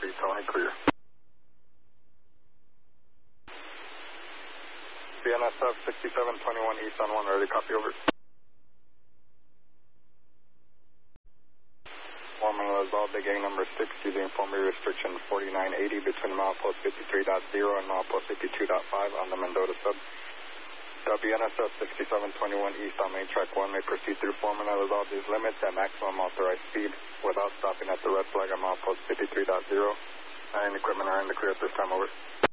Tony, clear. BNSF 6721 East on 1, ready, copy, over. Forming Lazal, the gang number 6, using informal restriction 4980 between milepost 53.0 and milepost 52.5 on the Mendota sub. WNSF 6721 East on main track 1 may proceed through Formula Lazal these limits at maximum authorized speed without stopping at the red flag on milepost 53.0. And equipment are in the clear at this time, over.